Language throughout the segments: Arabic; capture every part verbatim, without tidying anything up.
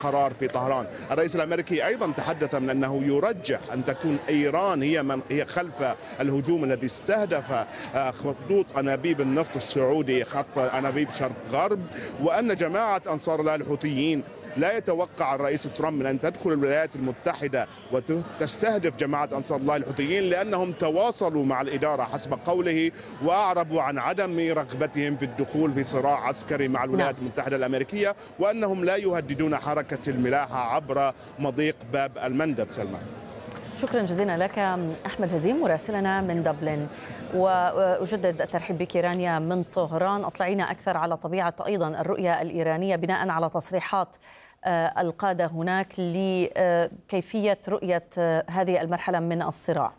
قرار في طهران. الرئيس الأمريكي أيضا تحدث من أنه يرجح أن تكون إيران هي من هي خلف الهجوم الذي استهدف خطوط أنابيب النفط السعودي، خط أنابيب شرق غرب، وأن جماعة أنصار الله الحوثيين لا يتوقع الرئيس ترامب من أن تدخل الولايات المتحدة وتستهدف جماعة أنصار الله الحوثيين، لأنهم تواصلوا مع الإدارة حسب قوله وأعربوا عن عدم رغبتهم في الدخول في صراع عسكري مع الولايات المتحدة الأمريكية، وأنهم لا يهددون حركة الملاحة عبر مضيق باب المندب. سلمى، شكرا جزيلا لك أحمد هزيم مراسلنا من دبلن. وأجدد الترحيب بك رانيا من طهران. أطلعينا أكثر على طبيعة أيضا الرؤية الإيرانية بناء على تصريحات القادة هناك لكيفية رؤية هذه المرحلة من الصراع.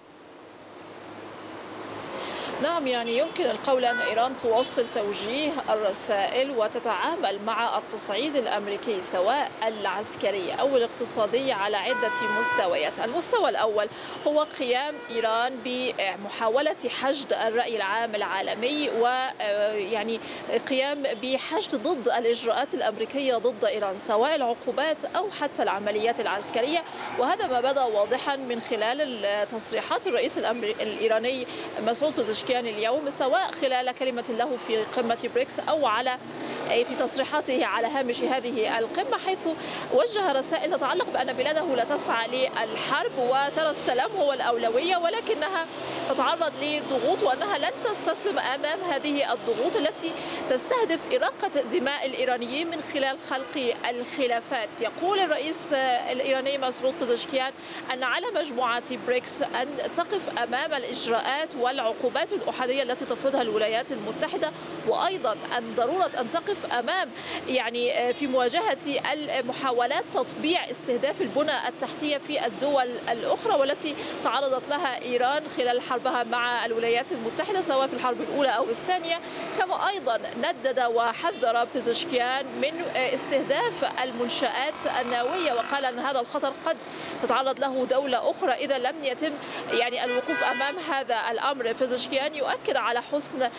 نعم، يعني يمكن القول أن إيران توصل توجيه الرسائل وتتعامل مع التصعيد الأمريكي سواء العسكري أو الاقتصادي على عدة مستويات. المستوى الأول هو قيام إيران بمحاولة حشد الرأي العام العالمي، ويعني قيام بحشد ضد الإجراءات الأمريكية ضد إيران سواء العقوبات أو حتى العمليات العسكرية، وهذا ما بدا واضحا من خلال تصريحات الرئيس الإيراني مسعود بزشكيان اليوم، سواء خلال كلمة له في قمة بريكس أو على في تصريحاته على هامش هذه القمة، حيث وجه رسائل تتعلق بأن بلاده لا تسعى للحرب وترى السلام هو الأولوية، ولكنها تتعرض لضغوط وأنها لن تستسلم أمام هذه الضغوط التي تستهدف إراقة دماء الإيرانيين من خلال خلق الخلافات. يقول الرئيس الإيراني مسعود بزشكيان أن على مجموعة بريكس أن تقف أمام الإجراءات والعقوبات الأحادية التي تفرضها الولايات المتحدة، وأيضا أن ضرورة أن تقف أمام يعني في مواجهة المحاولات تطبيع استهداف البنى التحتية في الدول الأخرى والتي تعرضت لها إيران خلال حربها مع الولايات المتحدة سواء في الحرب الأولى أو الثانية. كما أيضا ندد وحذر بزشكيان من استهداف المنشآت النووية، وقال أن هذا الخطر قد تتعرض له دولة أخرى إذا لم يتم يعني الوقوف أمام هذا الأمر. بزشكيان يؤكد على حسن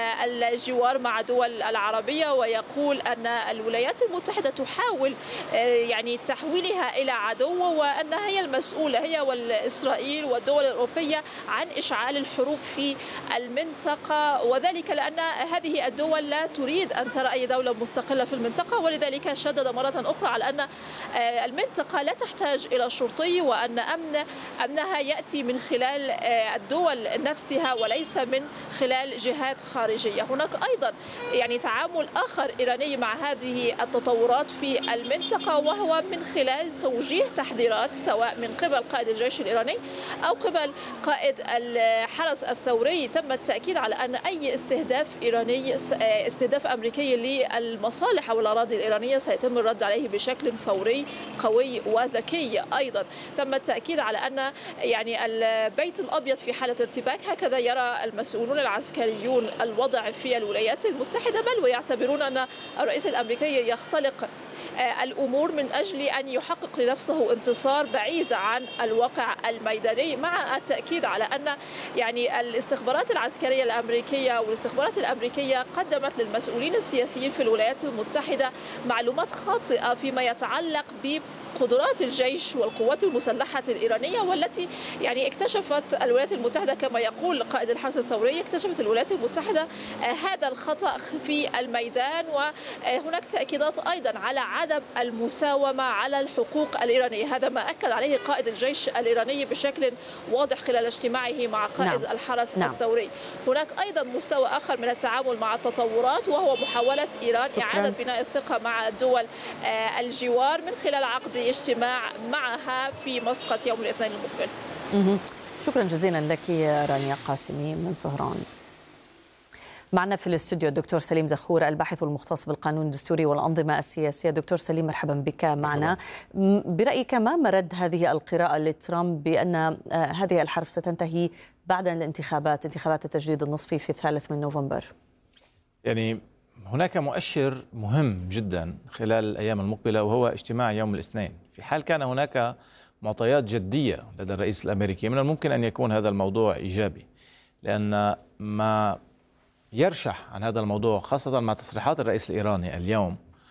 الجوار مع دول العربية، ويقول أن الولايات المتحدة تحاول يعني تحويلها إلى عدو، وأنها هي المسؤولة هي والإسرائيل والدول الأوروبية عن إشعال الحروب في المنطقة، وذلك لأن هذه الدول لا تريد أن ترى أي دولة مستقلة في المنطقة. ولذلك شدد مرة أخرى على أن المنطقة لا تحتاج إلى شرطي، وأن أمن أمنها يأتي من خلال الدول نفسها وليس من خلال جهات خارجية. هناك أيضا يعني تعامل آخر إيراني مع هذه التطورات في المنطقة، وهو من خلال توجيه تحذيرات سواء من قبل قائد الجيش الإيراني أو قبل قائد الحرس الثوري. تم التأكيد على أن أي استهداف إيراني استهداف أمريكي للمصالح أو الأراضي الإيرانية سيتم الرد عليه بشكل فوري قوي وذكي. أيضا تم التأكيد على أن يعني البيت الأبيض في حالة ارتباك، هكذا يرى المسؤولون العسكريون الوضع في الولايات المتحدة، بل ويعتبرون أن الرئيس الأمريكي يختلق الأمور من أجل أن يحقق لنفسه انتصار بعيد عن الواقع الميداني، مع التأكيد على أن يعني الاستخبارات العسكرية الأمريكية والاستخبارات الأمريكية قدمت للمسؤولين السياسيين في الولايات المتحدة معلومات خاطئة فيما يتعلق ب قدرات الجيش والقوات المسلحة الإيرانية، والتي يعني اكتشفت الولايات المتحدة كما يقول قائد الحرس الثوري، اكتشفت الولايات المتحدة هذا الخطأ في الميدان. وهناك تأكيدات أيضا على عدم المساومة على الحقوق الإيرانية، هذا ما أكد عليه قائد الجيش الإيراني بشكل واضح خلال اجتماعه مع قائد نعم. الحرس نعم. الثوري. هناك أيضا مستوى آخر من التعامل مع التطورات، وهو محاولة إيران شكرا. إعادة بناء الثقة مع دول الجوار من خلال عقد اجتماع معها في مسقط يوم الاثنين المقبل. شكرا جزيلا لك رانيا قاسمي من طهران. معنا في الاستوديو الدكتور سليم زخور الباحث المختص بالقانون الدستوري والأنظمة السياسية. دكتور سليم مرحبا بك معنا. برأيك ما مرد هذه القراءة لترامب بأن هذه الحرب ستنتهي بعد الانتخابات انتخابات التجديد النصفي في الثالث من نوفمبر؟ يعني هناك مؤشر مهم جدا خلال الأيام المقبلة، وهو اجتماع يوم الاثنين. في حال كان هناك معطيات جدية لدى الرئيس الأمريكي، من الممكن أن يكون هذا الموضوع إيجابي، لأن ما يرشح عن هذا الموضوع خاصة مع تصريحات الرئيس الإيراني اليوم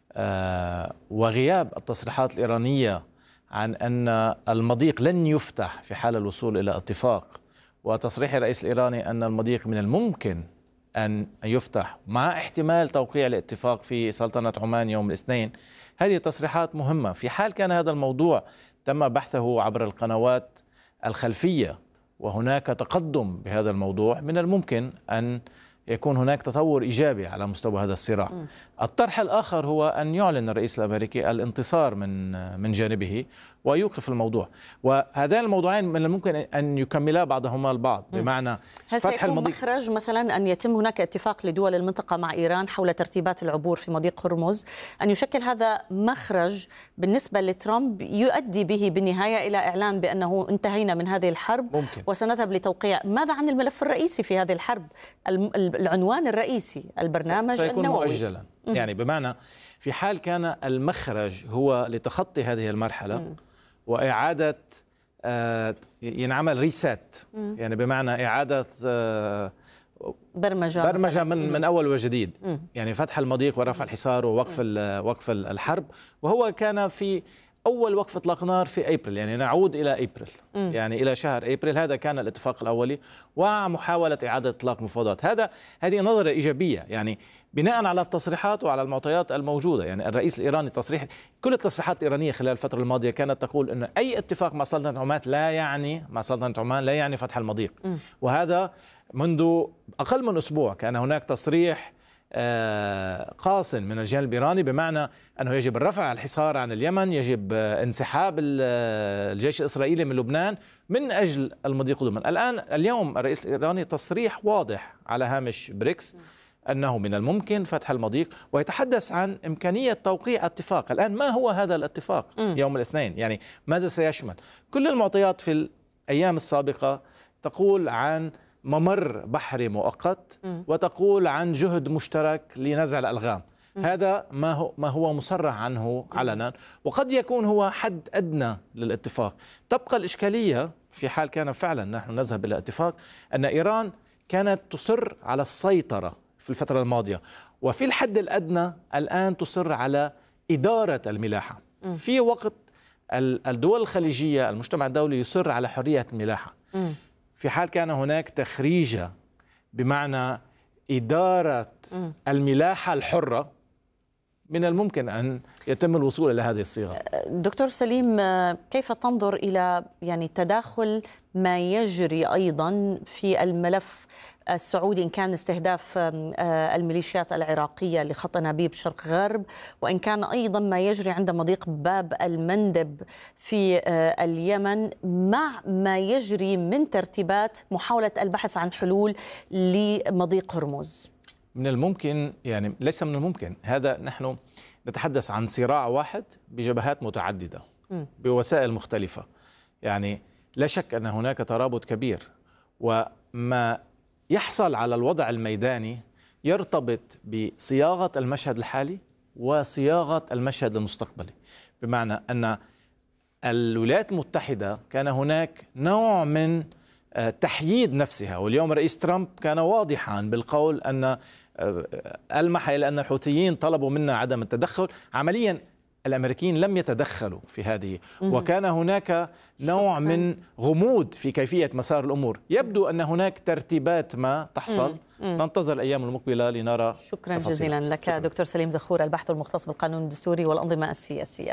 وغياب التصريحات الإيرانية عن أن المضيق لن يفتح في حال الوصول إلى اتفاق، وتصريح الرئيس الإيراني أن المضيق من الممكن أن يفتح مع احتمال توقيع الاتفاق في سلطنة عمان يوم الاثنين، هذه تصريحات مهمة. في حال كان هذا الموضوع تم بحثه عبر القنوات الخلفية وهناك تقدم بهذا الموضوع، من الممكن أن يكون هناك تطور إيجابي على مستوى هذا الصراع. م. الطرح الآخر هو أن يعلن الرئيس الأمريكي الانتصار من من جانبه ويوقف الموضوع، وهذان الموضوعين من الممكن أن يكملا بعضهما البعض. بمعنى هل فتح سيكون المضيق مخرج مثلا أن يتم هناك اتفاق لدول المنطقة مع إيران حول ترتيبات العبور في مضيق هرمز، أن يشكل هذا مخرج بالنسبة لترامب يؤدي به بالنهاية إلى إعلان بأنه انتهينا من هذه الحرب ممكن. وسنذهب لتوقيع. ماذا عن الملف الرئيسي في هذه الحرب، العنوان الرئيسي البرنامج سيكون النووي مؤجلا؟ يعني بمعنى في حال كان المخرج هو لتخطي هذه المرحلة م. وإعادة آه ينعمل ريسات، يعني بمعنى إعادة آه برمجة برمجة من, من أول وجديد، م. يعني فتح المضيق ورفع الحصار ووقف وقف الحرب، وهو كان في أول وقف إطلاق نار في أبريل، يعني نعود إلى أبريل، م. يعني إلى شهر أبريل. هذا كان الاتفاق الأولي ومحاولة إعادة إطلاق مفاوضات. هذا هذه نظرة إيجابية، يعني بناء على التصريحات وعلى المعطيات الموجودة. يعني الرئيس الإيراني تصريح، كل التصريحات الإيرانية خلال الفترة الماضية كانت تقول أن أي اتفاق مع سلطنة عمان لا يعني مع سلطنة عمان لا يعني فتح المضيق، م. وهذا منذ أقل من أسبوع كان هناك تصريح قاصن من الجانب الإيراني، بمعنى أنه يجب الرفع الحصار عن اليمن، يجب انسحاب الجيش الإسرائيلي من لبنان من أجل المضيق قدما. الآن اليوم الرئيس الإيراني تصريح واضح على هامش بريكس أنه من الممكن فتح المضيق، ويتحدث عن إمكانية توقيع اتفاق. الآن ما هو هذا الاتفاق يوم الاثنين؟ يعني ماذا سيشمل؟ كل المعطيات في الأيام السابقة تقول عن ممر بحري مؤقت وتقول عن جهد مشترك لنزع الألغام. هذا ما هو ما هو مصرح عنه علنا، وقد يكون هو حد أدنى للاتفاق. تبقى الإشكالية في حال كان فعلا نحن نذهب إلى اتفاق، أن إيران كانت تصر على السيطرة في الفترة الماضية، وفي الحد الأدنى الآن تصر على إدارة الملاحة، في وقت الدول الخليجية المجتمع الدولي يصر على حرية الملاحة. في حال كان هناك تخريجة بمعنى إدارة الملاحة الحرة، من الممكن أن يتم الوصول إلى هذه الصيغة. دكتور سليم، كيف تنظر إلى يعني تداخل ما يجري أيضا في الملف السعودي، إن كان استهداف الميليشيات العراقية لخط أنابيب شرق غرب، وإن كان أيضا ما يجري عند مضيق باب المندب في اليمن، مع ما يجري من ترتيبات محاولة البحث عن حلول لمضيق هرمز؟ من الممكن، يعني ليس من الممكن، هذا نحن نتحدث عن صراع واحد بجبهات متعددة بوسائل مختلفة. يعني لا شك أن هناك ترابط كبير، وما يحصل على الوضع الميداني يرتبط بصياغة المشهد الحالي وصياغة المشهد المستقبلي. بمعنى أن الولايات المتحدة كان هناك نوع من تحييد نفسها، واليوم رئيس ترامب كان واضحا بالقول أن ألمح إلى أن الحوثيين طلبوا منا عدم التدخل. عمليا الأمريكيين لم يتدخلوا في هذه، وكان هناك نوع من غموض في كيفية مسار الأمور. يبدو أن هناك ترتيبات ما تحصل، ننتظر الأيام المقبلة لنرى. شكرا جزيلا لك شكرا. دكتور سليم زخور، الباحث المختص بالقانون الدستوري والأنظمة السياسية.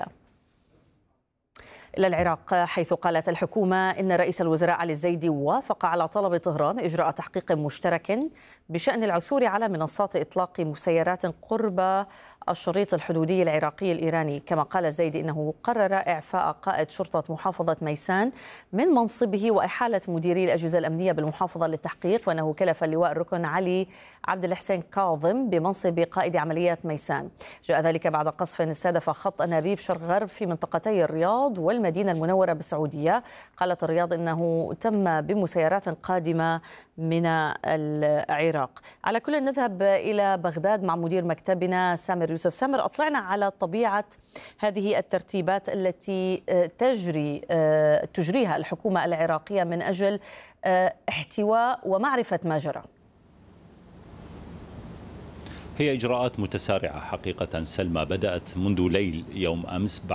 إلى العراق، حيث قالت الحكومة إن رئيس الوزراء علي الزيدي وافق على طلب طهران إجراء تحقيق مشترك بشأن العثور على منصات إطلاق مسيرات قرب الشريط الحدودي العراقي الإيراني. كما قال الزيدي إنه قرر إعفاء قائد شرطة محافظة ميسان من منصبه وإحالة مديري الأجهزة الأمنية بالمحافظة للتحقيق، وأنه كلف اللواء الركن علي عبد الحسين كاظم بمنصب قائد عمليات ميسان. جاء ذلك بعد قصف استهدف خط أنابيب شرق غرب في منطقتي الرياض والمدينة المنورة بالسعودية. قالت الرياض إنه تم بمسيرات قادمة من العراق. على كل نذهب إلى بغداد مع مدير مكتبنا سامر يوسف. سامر، أطلعنا على طبيعة هذه الترتيبات التي تجري تجريها الحكومة العراقية من أجل احتواء ومعرفة ما جرى. هي إجراءات متسارعة حقيقة سلمى، بدأت منذ ليل يوم أمس بعد